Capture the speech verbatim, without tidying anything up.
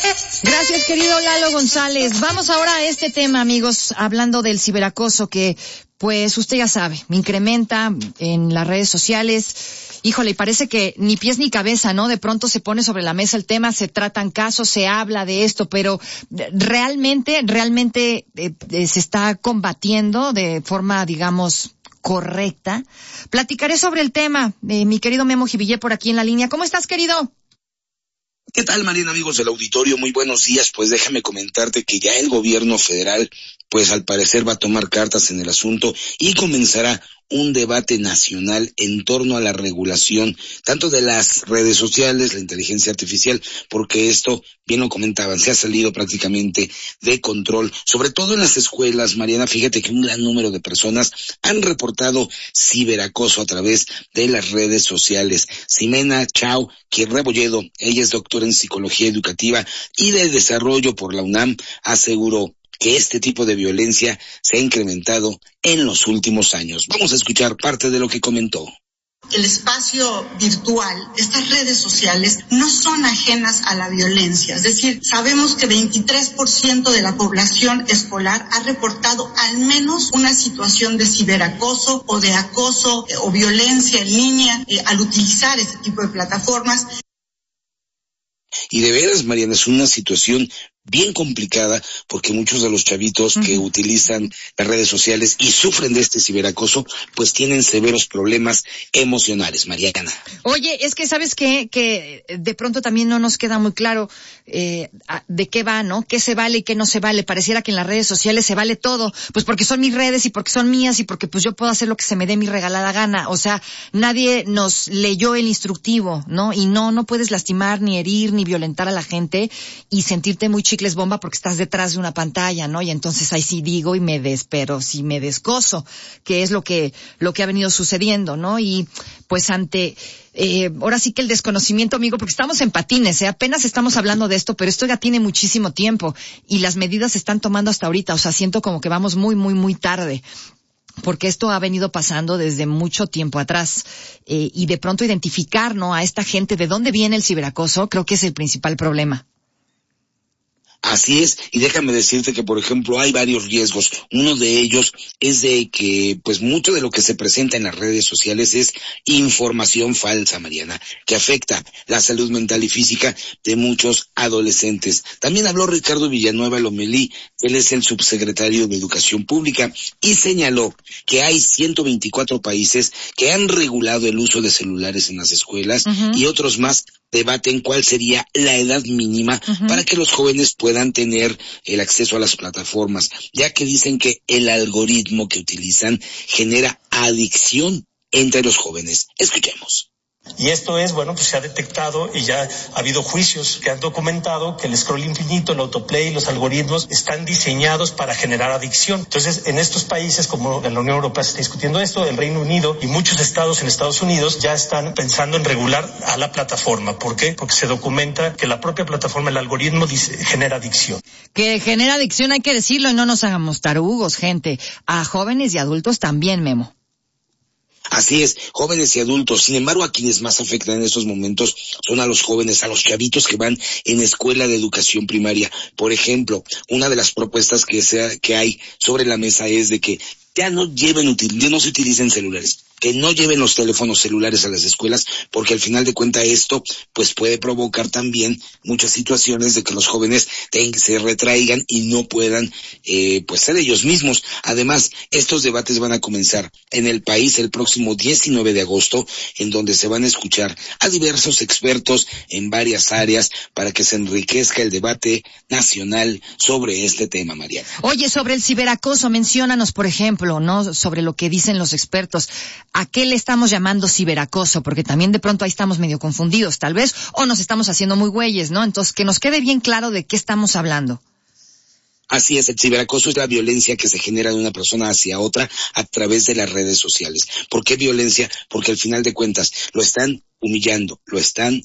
Gracias, querido Lalo González. Vamos ahora a este tema, amigos, hablando del ciberacoso que, pues, usted ya sabe, me incrementa en las redes sociales. Híjole, y parece que ni pies ni cabeza, ¿no? De pronto se pone sobre la mesa el tema, se tratan casos, se habla de esto, pero realmente, realmente eh, eh, se está combatiendo de forma, digamos, correcta. Platicaré sobre el tema. Eh, mi querido Memo Jivillé por aquí en la línea. ¿Cómo estás, querido? ¿Qué tal, Mariana, amigos del auditorio? Muy buenos días. Pues déjame comentarte que ya el gobierno federal, pues al parecer va a tomar cartas en el asunto y comenzará un debate nacional en torno a la regulación tanto de las redes sociales, la inteligencia artificial, porque esto, bien lo comentaban, se ha salido prácticamente de control, sobre todo en las escuelas. Mariana, fíjate que un gran número de personas han reportado ciberacoso a través de las redes sociales. Ximena Chao, quien Rebolledo, ella es doctora en psicología educativa y de desarrollo por la UNAM, aseguró que este tipo de violencia se ha incrementado en los últimos años. Vamos a escuchar parte de lo que comentó. El espacio virtual, estas redes sociales, no son ajenas a la violencia. Es decir, sabemos que veintitrés por ciento de la población escolar ha reportado al menos una situación de ciberacoso o de acoso eh, o violencia en línea eh, al utilizar este tipo de plataformas. Y de veras, Mariana, es una situación bien complicada porque muchos de los chavitos uh-huh. que utilizan las redes sociales y sufren de este ciberacoso, pues tienen severos problemas emocionales, Mariana. Oye, es que sabes qué? Que de pronto también no nos queda muy claro eh, de qué va, ¿no? ¿Qué se vale y qué no se vale? Pareciera que en las redes sociales se vale todo, pues porque son mis redes y porque son mías y porque pues yo puedo hacer lo que se me dé mi regalada gana. O sea, nadie nos leyó el instructivo, ¿no? Y no, no puedes lastimar, ni herir, ni violentar a la gente y sentirte muy chicles bomba porque estás detrás de una pantalla, ¿no? Y entonces ahí sí digo y me despero, sí me descoso, que es lo que lo que ha venido sucediendo, ¿no? Y pues ante eh, ahora sí que el desconocimiento, amigo, porque estamos en patines, ¿eh? Apenas estamos hablando de esto, pero esto ya tiene muchísimo tiempo y las medidas se están tomando hasta ahorita, o sea, siento como que vamos muy, muy, muy tarde. Porque esto ha venido pasando desde mucho tiempo atrás. Eh, y de pronto identificar, ¿no? A esta gente, de dónde viene el ciberacoso, creo que es el principal problema. Así es, y déjame decirte que, por ejemplo, hay varios riesgos. Uno de ellos es de que, pues, mucho de lo que se presenta en las redes sociales es información falsa, Mariana, que afecta la salud mental y física de muchos adolescentes. También habló Ricardo Villanueva Lomelí, él es el subsecretario de Educación Pública, y señaló que hay ciento veinticuatro países que han regulado el uso de celulares en las escuelas uh-huh. y otros más debaten cuál sería la edad mínima uh-huh. para que los jóvenes puedan tener el acceso a las plataformas, ya que dicen que el algoritmo que utilizan genera adicción entre los jóvenes. Escuchemos. Y esto es, bueno, pues se ha detectado y ya ha habido juicios que han documentado que el scroll infinito, el autoplay, los algoritmos están diseñados para generar adicción. Entonces, en estos países, como en la Unión Europea se está discutiendo esto, el Reino Unido y muchos estados en Estados Unidos ya están pensando en regular a la plataforma. ¿Por qué? Porque se documenta que la propia plataforma, el algoritmo, dice, genera adicción. Que genera adicción, hay que decirlo, y no nos hagamos tarugos, gente. A jóvenes y adultos también, Memo. Así es, jóvenes y adultos. Sin embargo, a quienes más afectan en estos momentos son a los jóvenes, a los chavitos que van en escuela de educación primaria. Por ejemplo, una de las propuestas que sea, que hay sobre la mesa es de que ya no lleven, ya no se utilicen celulares, que no lleven los teléfonos celulares a las escuelas, porque al final de cuentas esto pues puede provocar también muchas situaciones de que los jóvenes ten, se retraigan y no puedan eh, pues ser ellos mismos. Además, estos debates van a comenzar en el país el próximo diecinueve de agosto, en donde se van a escuchar a diversos expertos en varias áreas para que se enriquezca el debate nacional sobre este tema, Mariana. Oye, sobre el ciberacoso, menciónanos, por ejemplo, ¿no? Sobre lo que dicen los expertos. ¿A qué le estamos llamando ciberacoso? Porque también de pronto ahí estamos medio confundidos, tal vez, o nos estamos haciendo muy güeyes, ¿no? Entonces, que nos quede bien claro de qué estamos hablando. Así es, el ciberacoso es la violencia que se genera de una persona hacia otra a través de las redes sociales. ¿Por qué violencia? Porque al final de cuentas lo están humillando, lo están